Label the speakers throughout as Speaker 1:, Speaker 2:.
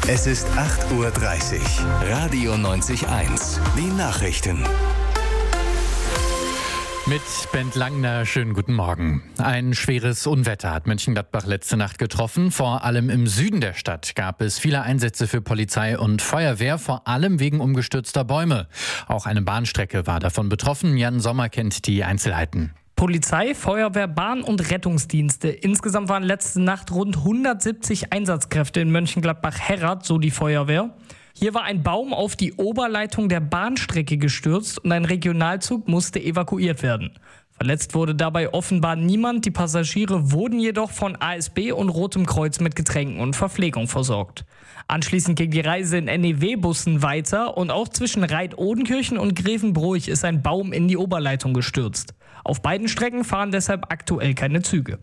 Speaker 1: Es ist 8:30 Uhr. Radio 90.1. Die Nachrichten.
Speaker 2: Mit Bent Langner, schönen guten Morgen. Ein schweres Unwetter hat Mönchengladbach letzte Nacht getroffen. Vor allem im Süden der Stadt gab es viele Einsätze für Polizei und Feuerwehr, vor allem wegen umgestürzter Bäume. Auch eine Bahnstrecke war davon betroffen. Jan Sommer kennt die Einzelheiten.
Speaker 3: Polizei, Feuerwehr, Bahn und Rettungsdienste. Insgesamt waren letzte Nacht rund 170 Einsatzkräfte in Mönchengladbach-Herrad, so die Feuerwehr. Hier war ein Baum auf die Oberleitung der Bahnstrecke gestürzt und ein Regionalzug musste evakuiert werden. Verletzt wurde dabei offenbar niemand. Die Passagiere wurden jedoch von ASB und Rotem Kreuz mit Getränken und Verpflegung versorgt. Anschließend ging die Reise in NEW-Bussen weiter und auch zwischen Reit-Odenkirchen und Grevenbroich ist ein Baum in die Oberleitung gestürzt. Auf beiden Strecken fahren deshalb aktuell keine Züge.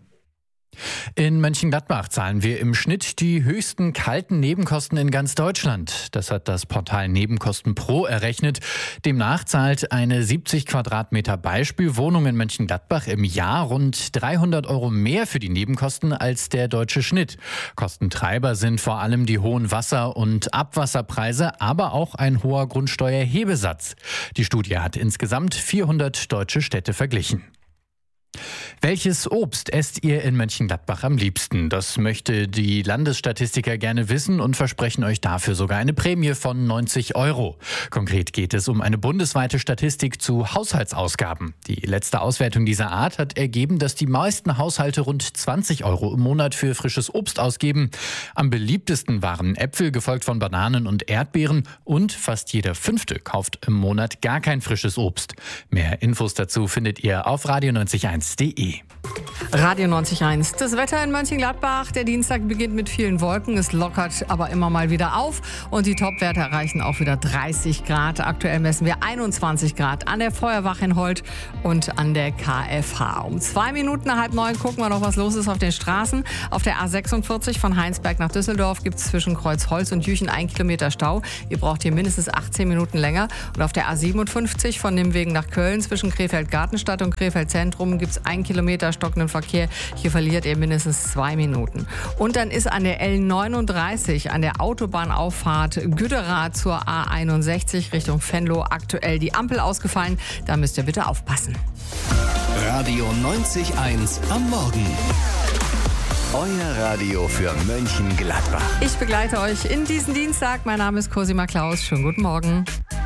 Speaker 2: In Mönchengladbach zahlen wir im Schnitt die höchsten kalten Nebenkosten in ganz Deutschland. Das hat das Portal Nebenkosten Pro errechnet. Demnach zahlt eine 70 Quadratmeter Beispielwohnung in Mönchengladbach im Jahr rund 300 € mehr für die Nebenkosten als der deutsche Schnitt. Kostentreiber sind vor allem die hohen Wasser- und Abwasserpreise, aber auch ein hoher Grundsteuerhebesatz. Die Studie hat insgesamt 400 deutsche Städte verglichen. Welches Obst esst ihr in Mönchengladbach am liebsten? Das möchte die Landesstatistiker gerne wissen und versprechen euch dafür sogar eine Prämie von 90 €. Konkret geht es um eine bundesweite Statistik zu Haushaltsausgaben. Die letzte Auswertung dieser Art hat ergeben, dass die meisten Haushalte rund 20 € im Monat für frisches Obst ausgeben. Am beliebtesten waren Äpfel, gefolgt von Bananen und Erdbeeren, und fast jeder Fünfte kauft im Monat gar kein frisches Obst. Mehr Infos dazu findet ihr auf radio90.1.de.
Speaker 4: Radio 90.1. Das Wetter in Mönchengladbach. Der Dienstag beginnt mit vielen Wolken. Es lockert aber immer mal wieder auf. Und die Topwerte erreichen auch wieder 30 Grad. Aktuell messen wir 21 Grad an der Feuerwache in Holt und an der KFH. Um 2 Minuten nach 8:30 gucken wir noch, was los ist auf den Straßen. Auf der A46 von Heinsberg nach Düsseldorf gibt es zwischen Kreuzholz und Jüchen 1 Kilometer Stau. Ihr braucht hier mindestens 18 Minuten länger. Und auf der A57 von Nimwegen nach Köln zwischen Krefeld-Gartenstadt und Krefeld-Zentrum gibt es 1 Kilometer stockenden Verkehr. Hier verliert ihr mindestens 2 Minuten. Und dann ist an der L39 an der Autobahnauffahrt Güderath zur A61 Richtung Venlo aktuell die Ampel ausgefallen. Da müsst ihr bitte aufpassen.
Speaker 1: Radio 90.1 am Morgen. Euer Radio für Mönchengladbach.
Speaker 4: Ich begleite euch in diesen Dienstag. Mein Name ist Cosima Klaus. Schönen guten Morgen.